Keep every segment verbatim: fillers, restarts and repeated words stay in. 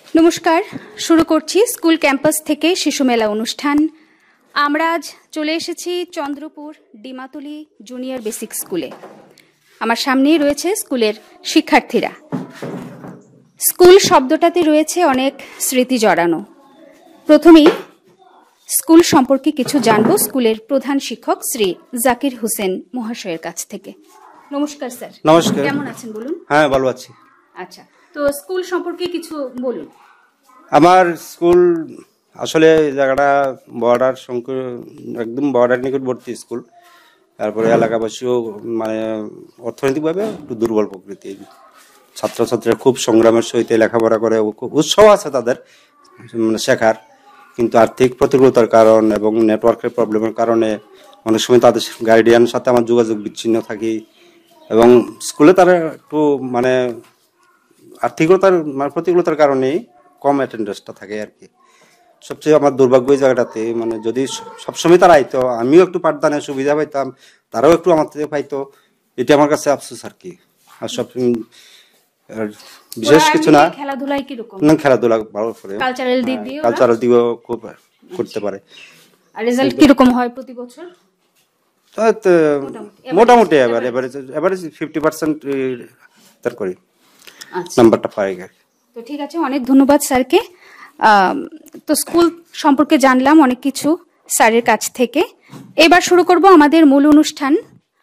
নমস্কার, শুরু করছি স্কুল ক্যাম্পাস থেকে শিশু মেলা অনুষ্ঠান। আমরা আজ চলে এসেছি চন্দ্রপুর ডিমাতুলি জুনিয়র বেসিক স্কুলে। আমার সামনেই রয়েছে স্কুলের শিক্ষার্থীরা। স্কুল শব্দটাতে রয়েছে অনেক স্মৃতি জড়ানো। প্রথমেই স্কুল সম্পর্কে কিছু জানবো স্কুলের প্রধান শিক্ষক শ্রী জাকির হোসেন মহাশয়ের কাছ থেকে। নমস্কার স্যার। নমস্কার। কেমন আছেন বলুন? হ্যাঁ, ভালো আছি। আচ্ছা, তো স্কুল সম্পর্কে কিছু বলুন। আমার স্কুল আসলে জায়গাটা বর্ডার একদম বর্ডার নিকটবর্তী স্কুল। তারপরে এলাকাবাসীও মানে অর্থনৈতিকভাবে একটু দুর্বল প্রকৃতির। ছাত্রছাত্রীরা খুব সংগ্রামের সহিত লেখাপড়া করে, খুব উৎসাহ আছে তাদের মানে শেখার, কিন্তু আর্থিক প্রতিকূলতার কারণ এবং নেটওয়ার্কের প্রবলেমের কারণে অনেক সময় তাদের গার্ডিয়ানের সাথে আমার যোগাযোগ বিচ্ছিন্ন থাকি এবং স্কুলে তারা একটু মানে আর্থিকতার মানে প্রতিকূলতার কারণেই কম অ্যাটেন্ডেন্সটা থাকে আর কি। সবচেয়ে আমার দুর্ভাগ্য এই জায়গাটাতে, মানে যদি সবসময় তারা আইতো, আমিও একটু পাঠদানের সুবিধা পাইতাম, তারাও একটু আমার থেকে পাইতো, এটা আমার কাছে আফসোস আর কি। আর সব বিশেষ কিছু না, খেলাধুলায় কিরকম? না খেলাধুলা ভালো করে, কালচারাল দিক দিয়ে কালচারাল দিকেও খুব করতে পারে। আর রেজাল্ট কিরকম হয় প্রতি বছর? মোটামুটি এবার এভারেজ এভারেজ ফিফটি পার্সেন্ট তার করি, নাম্বারটা পাই। তো ঠিক আছে, অনেক ধন্যবাদ স্যারকে। তো স্কুল সম্পর্কে জানলাম অনেক কিছু স্যারের কাছ থেকে। এবার শুরু করব আমাদের মূল অনুষ্ঠান।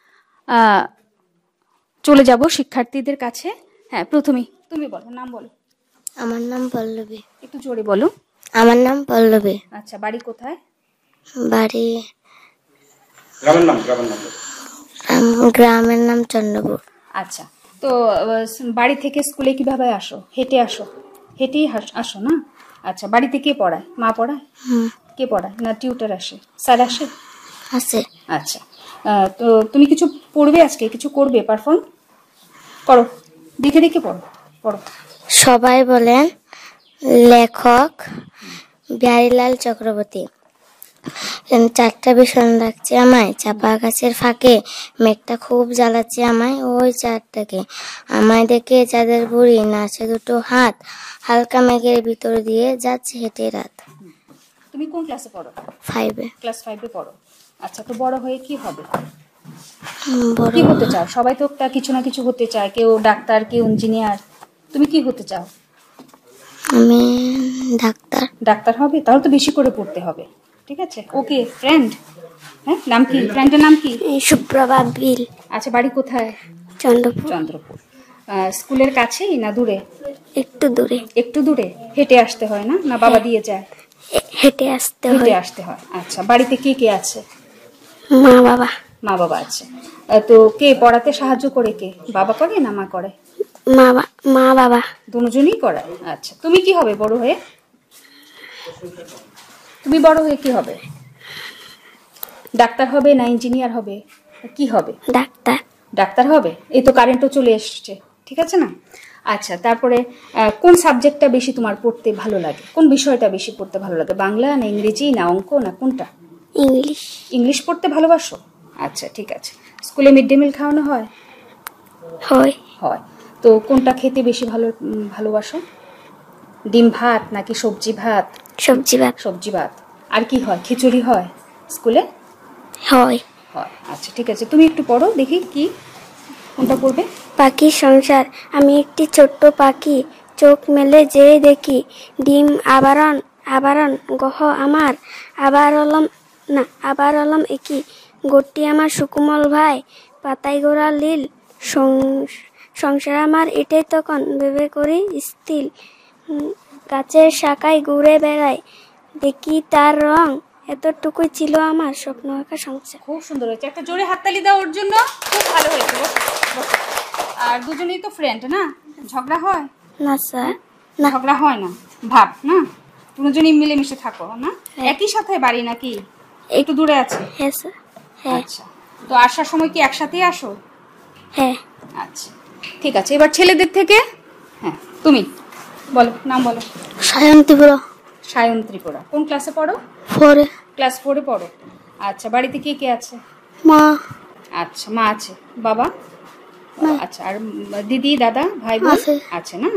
চলে যাব শিক্ষার্থীদের কাছে। হ্যাঁ, প্রথমেই তুমি বলো, নাম বলো। আমার নাম পল্লবী। একটু জোরে বলো। আমার নাম পল্লবী। আচ্ছা, বাড়ি কোথায়? বাড়ি গ্রামের নাম গ্রামের নাম গ্রামের নাম চন্দ্রপুর। আচ্ছা, তো বাড়ি থেকে স্কুলে কিভাবে আসো? হেঁটে আসো? হেঁটেই আসো না? আচ্ছা, বাড়িতে কে পড়ায়? মা পড়ায়? কে পড়ায়? না টিউটার আসে? স্যার আসে? আছে। আচ্ছা, তো তুমি কিছু পড়বে আজকে? কিছু করবে? পারফর্ম করো, দেখে দেখে পড়ো পড়ো। সবাই বলেন লেখক বিহারীলাল চক্রবর্তী। চারটা ভীষণ লাগছে আমায়, চাপা গাছের ফাঁকে মেঘটা খুব জ্বালাচ্ছে আমায়, ওই চারটাকে আমায় দেখে চাঁদের বুড়ি নাচে দুটো হাত, হালকা মেঘের ভিতর দিয়ে যাচ্ছে হেঁটে রাত। তুমি কোন ক্লাসে পড়ো? ফাইভে। ক্লাস ফাইভে পড়ো। আচ্ছা, তো বড় হয়ে কি হবে? কি হতে চাও? সবাই তো কিছু না কিছু হতে চায়, কেউ ডাক্তার, কেউ ইঞ্জিনিয়ার। তুমি কি হতে চাও? আমি ডাক্তার। ডাক্তার হবে? তাহলে তো বেশি করে পড়তে হবে। ঠিক আছে, ওকে ফ্রেন্ড। হ্যাঁ, নাম কি? ফ্রেন্ডের নাম কি? সুপ্রভা বিল। আচ্ছা, বাড়ি কোথায়? চন্দ্রপুর। চন্দ্রপুর। স্কুলের কাছেই না দূরে? একটু দূরে। একটু দূরে। হেঁটে আসতে হয় না? না বাবা দিয়ে যায়? হেঁটে আসতে হয়। হেঁটে আসতে হয়। আচ্ছা, বাড়িতে কে কে আছে? মা বাবা। মা বাবা আছে। তো কে পড়াতে সাহায্য করে? কে, বাবা করে না মা করে? মা মা বাবা দুজনই করে। আচ্ছা, তুমি কি হবে বড় হয়ে? তুমি বড় হয়ে কি হবে? ডাক্তার হবে না ইঞ্জিনিয়ার হবে? কি হবে? ডাক্তার। ডাক্তার হবে। এই তো কারেন্টও চলে এসছে, ঠিক আছে না? আচ্ছা, তারপরে কোন সাবজেক্টটা বেশি তোমার পড়তে ভালো লাগে? কোন বিষয়টা বেশি পড়তে ভালো লাগে? বাংলা না ইংরেজি না অঙ্ক না কোনটা? ইংলিশ। ইংলিশ পড়তে ভালোবাসো? আচ্ছা, ঠিক আছে। স্কুলে মিড ডে মিল খাওয়ানো হয়? হয়। হয়। তো কোনটা খেতে বেশি ভালো ভালোবাসো? ডিম ভাত নাকি সবজি ভাত? সবজি ভাত। সবজি ভাত। আর কি হয়? খিচুড়ি হয় স্কুলে? হয়। হয়। আচ্ছা, ঠিক আছে, তুমি একটু পড়ো দেখি, কি কোনটা পড়বে? পাখির সংসার। আমি একটি ছোট্ট পাখি, চোখ মেলে যে দেখি ডিম আবরণ আবরণ গহ আমার, আবার হলাম না আবার হলাম একই গোটি আমার সুকুমল ভাই, পাতাই গোড়া লীল সংসার আমার এটাই তখন ভেবে করি স্থির, গাছের শাখায় ঘুরে বেড়ায় দেখি তার রং, এতটুকুই ছিল আমার স্বপ্ন আঁকা সংসার। খুব সুন্দর হয়েছে, একটা জোরে হাততালি দাও ওর জন্য। খুব ভালো হয়েছে। আর দুজনেই তো ফ্রেন্ড না? ঝগড়া হয় না স্যার? না, ঝগড়া হয় না, ভাব না? দুজনেই মিলেমিশে থাকো না? একই সাথে বাড়ি নাকি একটু দূরে আছে? হ্যাঁ স্যার। আচ্ছা, তো আসার সময় কি একসাথেই আসো? হ্যাঁ। আচ্ছা, ঠিক আছে। এবার ছেলেদের থেকে, হ্যাঁ তুমি বলো, নাম বলো। সায়ন ত্রিপুরা। সায়ন ত্রিপুরা। কোন ক্লাসে পড়ো? ফোরে। ক্লাস ফোরে পড়ো। আচ্ছা, বাড়িতে কে কে আছে? মা। আচ্ছা, মা আছে। বাবা? আচ্ছা, আর দিদি দাদা ভাই বোন আছে না?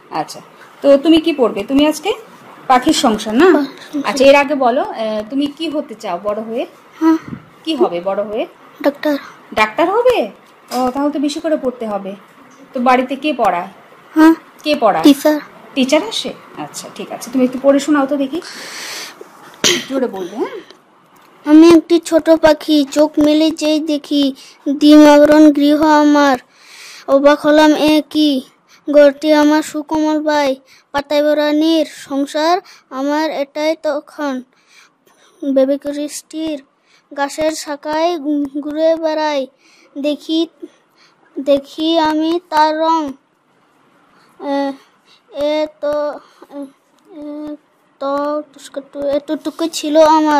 আচ্ছা, তো তুমি কি পড়বে? তুমি আজকে পাখির সংসার না? আচ্ছা, এর আগে বলো আহ, তুমি কি হতে চাও বড় হয়ে? হ্যাঁ, কি হবে বড় হয়ে? ডাক্তার। ডাক্তার হবে? ও, তাহলে তো বেশি করে পড়তে হবে। তো বাড়িতে কে পড়ায়? হ্যাঁ, কে পড়ায়? টিচার। টিচার আসে? আচ্ছা, ঠিক আছে, তুমি একটু পড়ে শোনাও তো দেখি, জোরে বলবে। হ্যাঁ, আমি একটি ছোট পাখি, চোখ মেলে যেই দেখি ডিম আবরণ গৃহ আমার। অবাক হলাম এ কি, ঘরটি আমার সুকোমল বাই, পাতায় ভরা নীর সংসার আমার এটাই তখন। বেবি কৃষ্টির গাছের শাখায় ঘুরে বেড়াই, দেখি দেখি আমি তার রং। এ- এ তো এ- তো এতটুকু ছিল আমার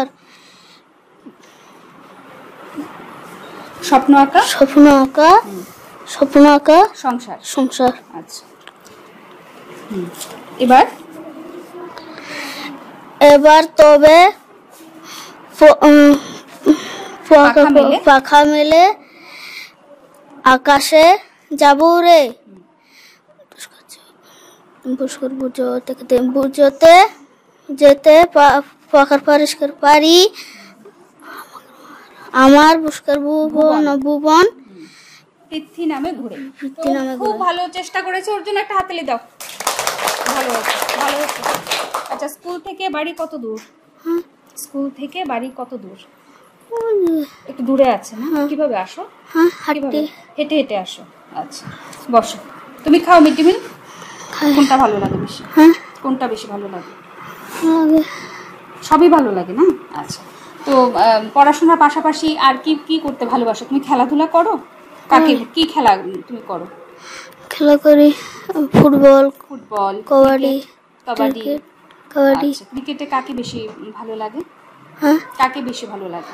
স্বপ্ন আঁকা স্বপ্ন আঁকা স্বপ্ন আঁকা সংসার। সংসার। আচ্ছা, হুম, এবার এবার তবে প- উম, পাখা মেলে? পাখা মেলে আকাশে যাব রে, পুষ্কর বুঝতে বুঝতে যেতে পা- পাখার পরিষ্কার পারি আমার পুষ্কর ভুবন ভুবন পৃথ্বী নামে ঘুরে। পৃথ্বী নামে খুব ঘুরে। ভালো চেষ্টা করেছে, ওর জন্য একটা হাততালি দাও। ভালো হয়েছে, ভালো হয়েছে। আচ্ছা, স্কুল থেকে বাড়ি কত দূর? হ্যাঁ, স্কুল থেকে বাড়ি কত দূর? ওই, একটু দূরে আছে না? হ্যাঁ। কিভাবে আসো? হ্যাঁ, কিভাবে? হাঁটতে হেঁটে হেঁটে আসো। আচ্ছা, বসো। তুমি খাও মিড ডে মিল? খাই। কোনটা ভালো লাগে বেশি? হ্যাঁ, কোনটা বেশি ভালো লাগে? লাগে। সবই ভালো লাগে না? আচ্ছা, তো আহ, পড়াশোনার পাশাপাশি আর কি কি করতে ভালোবাসো? তুমি খেলাধুলা করো? কাকে কি খেলা তুমি করো? খেলা করি football, football, kabaddi, cricket, kabaddi. Cricket, kabaddi. আচ্ছা, ক্রিকেটে কাকে বেশি ভালো লাগে? হ্যাঁ, কাকে বেশি ভালো লাগে?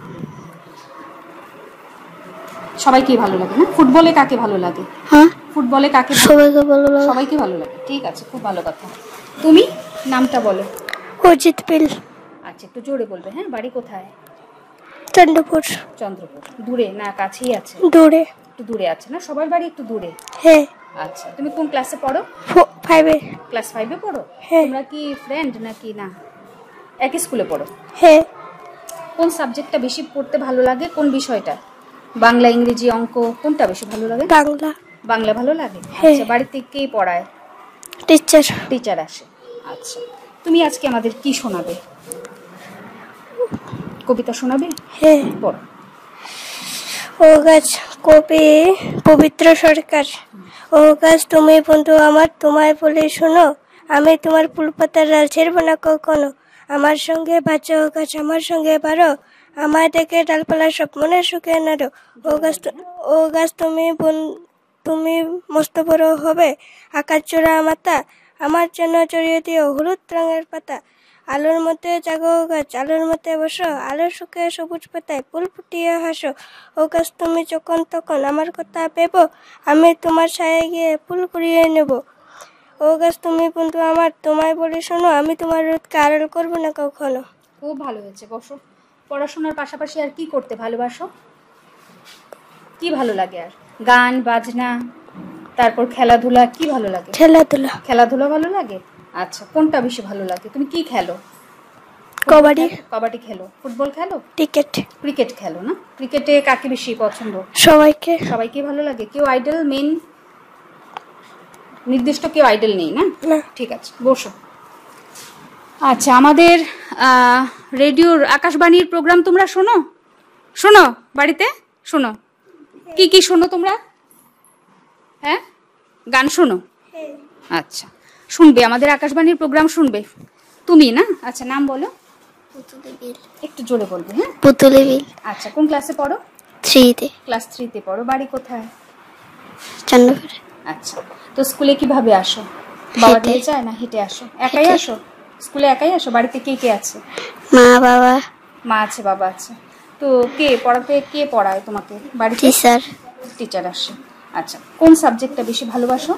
সবাইকে ভালো লাগে না? ফুটবলে কাকে ভালো লাগে? হ্যাঁ, ফুটবলে কাকে ভালো- সবাইকে ভালো লাগে। সবাইকে ভালো লাগে। ঠিক আছে, খুব ভালো কথা। তুমি নামটা বলো। অজিত পিল, আচ্ছা, একটু জোরে বলবে। হ্যাঁ, বাড়ি কোথায়? চন্দ্রপুর। চন্দ্রপুর। দূরে না কাছেই আছে? দূরে। একটু দূরে আছে না? সবার বাড়ি একটু দূরে। হ্যাঁ, আচ্ছা, তুমি কোন ক্লাসে পড়ো? ফাইভে। ক্লাস ফাইভে পড়ো? হ্যাঁ। তোমরা কি ফ্রেন্ড নাকি না একই স্কুলে পড়ো? হ্যাঁ, কোন সাবজেক্টটা বেশি পড়তে ভালো লাগে? কোন বিষয়টা? বাংলা, ইংরেজি, অঙ্ক, কোনটা বেশি ভালো লাগে? বাংলা। বাংলা ভালো লাগে? হ্যাঁ। আচ্ছা, বাড়িতে কে পড়ায়? টিচার। টিচার আসে। আচ্ছা, তুমি আজকে আমাদের কি শোনাবে? কবিতা শোনাবে? হ্যাঁ। পড়ো। ও গাছ, কবি পবিত্র সরকার। ও গাছ তুমি বন্ধু আমার, তোমায় বলে শোনো, আমি তোমার ফুল পাতার ডাল ছেড়ব না কখনো। আমার সঙ্গে বাঁচো ও গাছ, আমার সঙ্গে বারো, আমায় দেখে ডালপালা সব মনে সুখে নাড়ো। ও গাছ তু- ও গাছ তুমি বন- তুমি মস্ত বড় হবে, আকাশ চূড়া মাথা আমার জন্য চড়িয়ে দিও হলুদ রঙের পাতা। আলোর মধ্যে জাগো ও গাছ, আলোর মধ্যে বসো, আলোর সুখে সবুজ পাতায় ফুল ফুটিয়ে হাসো। ও গাছ তুমি যখন তখন আমার কথা ভেবো, আমি তোমার ছায়ে গিয়ে ফুল কুড়িয়ে নেব। ও গাছ তুমি বন্ধু আমার, তোমায় বলে শোনো, আমি তোমার রোদকে আড়াল করবো না কখনো। খুব ভালো হয়েছে, বসো। পড়াশোনার পাশাপাশি আর কি করতে ভালোবাসো? কি ভালো লাগে আর? গান বাজনা, তারপর খেলাধুলা, কি ভালো লাগে? খেলাধুলা। খেলাধুলা ভালো লাগে। আচ্ছা, কোনটা বেশি ভালো লাগে? তুমি কি খেলো? কবাডি। কবাডি খেলো? ফুটবল খেলো? ক্রিকেট। ক্রিকেট খেলো না? ক্রিকেটে কাকে বেশি পছন্দ? সবাইকে। সবাইকে ভালো লাগে। কেউ আইডল, মেন নির্দিষ্ট কেউ আইডল নেই না? না। ঠিক আছে, বসো। আচ্ছা, আমাদের আহ, রেডিওর আকাশবাণীর প্রোগ্রাম তোমরা শোনো? শোনো বাড়িতে? শোনো। কি কি শোনো তোমরা? হ্যাঁ, গান শোনো? আচ্ছা, শুনবে আমাদের আকাশবাণীর প্রোগ্রাম শুনবে তুমি না? আচ্ছা, নাম বলো। একটু জোরে বলবে। হ্যাঁ, পুতুলি বিল। আচ্ছা, কোন ক্লাসে পড়ো? থ্রিতে। ক্লাস থ্রিতে পড়ো। বাড়ি কোথায়? চন্দ্রপুর। আচ্ছা, তো স্কুলে কিভাবে আসো? বাবা হেঁটে। দিয়ে যায় না হেঁটে আসো? একাই হেঁটে। আসো? স্কুলে একাই আসো? বাড়িতে কে কে আছে? মা বাবা মা আছে, বাবা আছে। তো কে পড়াতে, কে পড়ায় তোমাকে বাড়িতে? টিচার। টিচার আসে। আচ্ছা, কোন সাবজেক্টটা বেশি ভালোবাসো?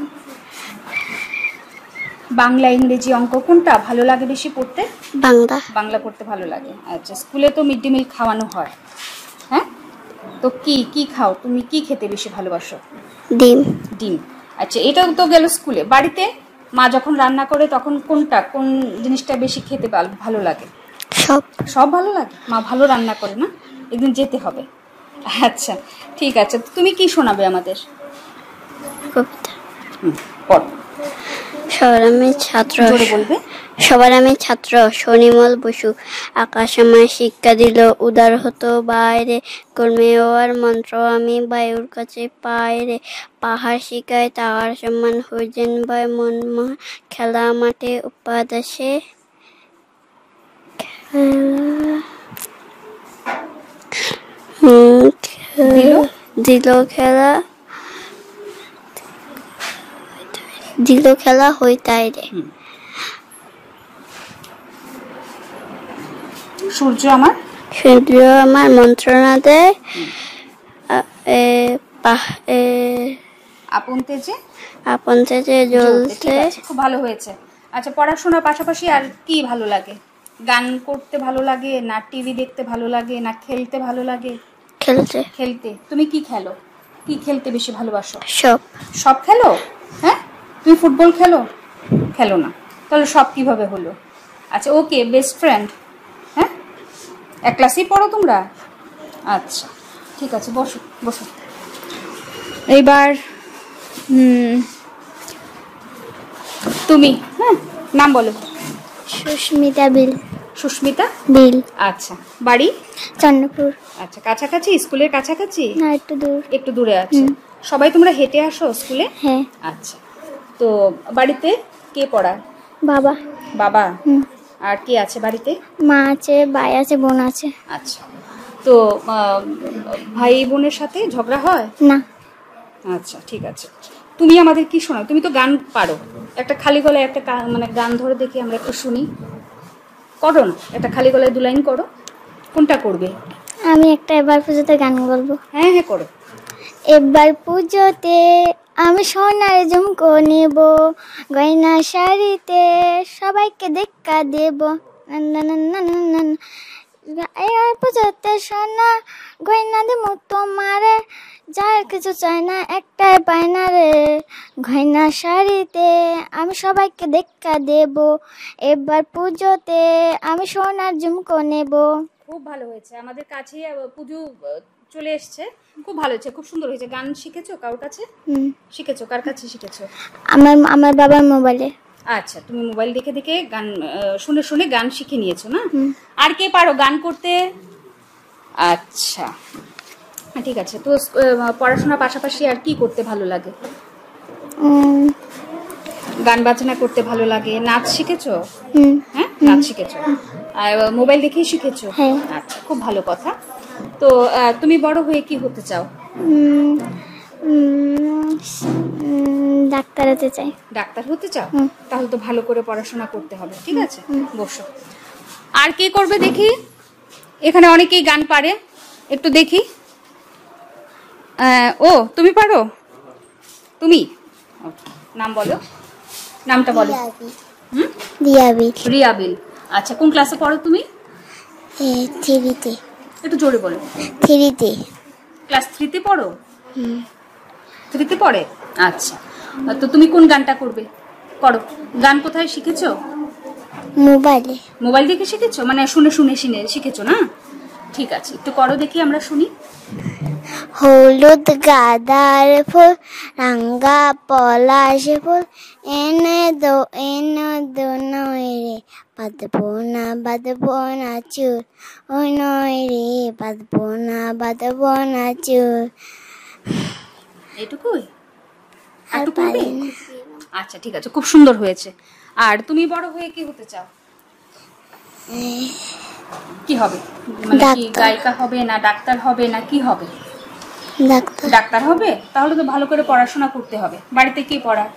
বাংলা, ইংরেজি, অঙ্ক, কোনটা ভালো লাগে বেশি পড়তে? বাংলা। বাংলা পড়তে ভালো লাগে। আচ্ছা, স্কুলে তো মিড ডে মিল খাওয়ানো হয়, হ্যাঁ? তো কি কি খাও তুমি? কি খেতে বেশি ভালোবাসো? ডিম। ডিম। আচ্ছা, এটাও তো গেল স্কুলে। বাড়িতে মা যখন রান্না করে তখন কোনটা কোন জিনিসটা বেশি খেতে ভালো- ভালো লাগে? সব সব ভালো লাগে। মা ভালো রান্না করে না? একদিন যেতে হবে। আচ্ছা ঠিক আছে, তো তুমি কি শোনাবে আমাদের? কবিতা। হুম, পড়ো। সবার আমি ছাত্র জোরে বলবে। সবার আমি ছাত্র শনিমল বসু, আকাশ আমায় শিক্ষা দিল উদার হতো বাইরে, কর্মে ওর মন্ত্র আমি বায়ুর কাছে পায়রে, পাহাড় শিকায় তাহার সমান হইজেন ভয় মন মহা, খেলা মাঠে উপাদাসে হুম, দিল দিল খেলা দিল খেলা হইতাই রে, সূর্য আমার সূর্য আমার মন্ত্রণা দেয়, আ- এ পাহ- এ আপন তেজে আপন তেজে জ্বলতে। ঠিক জ্বলছে। আছে, খুব ভালো হয়েছে। আচ্ছা, পড়াশোনার পাশাপাশি আর কি ভালো লাগে? গান করতে ভালো লাগে, না টিভি দেখতে ভালো লাগে, না খেলতে ভালো লাগে? খেলতে খেলতে। তুমি কি খেলো? কি খেলতে বেশি ভালোবাসো? সব সব খেলো? হ্যাঁ, তুমি ফুটবল খেলো? খেলো না, তাহলে সব কিভাবে হলো? আচ্ছা, ওকে, বেস্ট ফ্রেন্ড। হ্যাঁ, এক ক্লাসেই পড়ো তোমরা? আচ্ছা ঠিক আছে, বসো বসো। এইবার হুম, তুমি হ্যাঁ নাম বলো। সুস্মিতা বিল সুস্মিতা বিল আচ্ছা, বাড়ি? চন্দ্রপুর। আচ্ছা, কাছাকাছি? স্কুলের কাছাকাছি? না, একটু দূর। একটু দূরে আছে। সবাই তোমরা হেঁটে আসো স্কুলে? হ্যাঁ। আচ্ছা, তো বাড়িতে কে পড়ায়? বাবা। বাবা। হুম। আর কে আছে বাড়িতে? মা আছে, ভাই আছে, বোন আছে। আচ্ছা, তো আহ, ভাই বোনের সাথে ঝগড়া হয়? না। আচ্ছা ঠিক আছে, তুমি আমাদের কি শোনাও? তুমি তো গান পারো, একটা খালি গলায় একটা কা- মানে গান ধরে দেখি আমরা একটু শুনি। করো না, একটা খালি গলায় দু লাইন করো। কোনটা করবে? আমি একটা এবার পুজোতে গান বলবো। হ্যাঁ হ্যাঁ করো। এবার পুজোতে আমি সোনার ঝুমকো নেব, গয়না শাড়িতে সবাইকে দেখা দেব। না না না না না না না। এবার পুজোতে সোনা গয়না দেব তোমারে, যার কিছু চাই না একটাই পায়না রে, গয়না শাড়িতে আমি সবাইকে দেখা দেব, এবার পুজোতে আমি সোনার ঝুমকো নেব। খুব ভালো হয়েছে, আমাদের কাছে পুজো আহ, চলে এসছে, খুব ভালো হয়েছে, খুব সুন্দর হয়েছে। গান শিখেছো কারোর কাছে? হুম। শিখেছো? কার কাছে শিখেছো? আমার আমার বাবার মোবাইলে। আচ্ছা, তুমি মোবাইল দেখে দেখে গান আহ, শুনে শুনে গান শিখে নিয়েছো না? আর কে পারো গান করতে? আচ্ছা হ্যাঁ, ঠিক আছে। তো আহ, পড়াশোনার পাশাপাশি আর কি করতে ভালো লাগে? উম, গান বাজনা করতে ভালো লাগে? নাচ শিখেছো? হুম। হ্যাঁ, নাচ শিখেছো। আর মোবাইল দেখেই শিখেছো? হ্যাঁ। আচ্ছা, খুব ভালো কথা। তো আহ, তুমি বড় হয়ে কি হতে চাও? উম, উম, উম, ডাক্তার হতে চাই। ডাক্তার হতে চাও? হুম। তাহলে তো ভালো করে পড়াশোনা করতে হবে। ঠিক আছে, বসো। আর কে করবে দেখি? এখানে অনেকেই গান পারে, একটু দেখি। আহ, ও তুমি পারো? তুমি Okay, নাম বলো, নামটা বলো। হুম, দিয়াবিল। রিয়াবিল। আচ্ছা, কোন ক্লাসে পড়ো তুমি? থ্রিতে। একটু জোরে বলো। থ্রিতে। ক্লাস থ্রিতে পড়ো? থ্রিতে পড়ে? আচ্ছা, তো তুমি কোন গানটা করবে? করো। গান কোথায় শিখেছো? মোবাইলে। মোবাইল দেখে শিখেছো, মানে শুনে শুনে শুনে শিখেছো না? ঠিক আছে, একটু করো দেখি, আমরা শুনি। হলুদ গাদার ফুল, রাঙ্গা পলাশ ফুল, এনে দো এনে দো নয় রে, বাঁধবো না বাঁধবো না চুল, ওই নয় রে, বাঁধবো না বাঁধবো না চুল। এইটুকুই? আর একটু করবে? পারি না। আচ্ছা ঠিক আছে, খুব সুন্দর হয়েছে। আর তুমি বড় হয়ে কি হতে চাও? কি হবে? মানে কি ডাক্তার। গায়িকা হবে, না ডাক্তার হবে, না কি হবে? ডাক্তার। ডাক্তার হবে? তাহলে তো ভালো করে পড়াশোনা করতে হবে। বাড়িতে কে পড়ায়?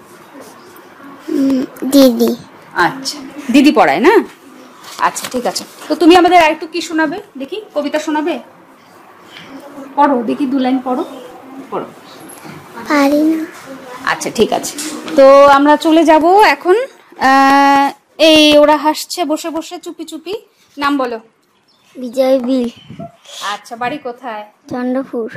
উম, দিদি। আচ্ছা, দিদি পড়ায় না? আচ্ছা ঠিক আছে, তো তুমি আমাদের আরেকটু কি শোনাবে দেখি? কবিতা শোনাবে? পড়ো দেখি, দু লাইন পড়ো, পড়ো। পারি না। আচ্ছা ঠিক আছে, তো আমরা চলে যাব এখন। আহ, এই ওরা হাসছে বসে বসে চুপি চুপি। নাম বলো। বিজয় বিল। আচ্ছা, বাড়ি কোথায়? চন্দ্রপুর।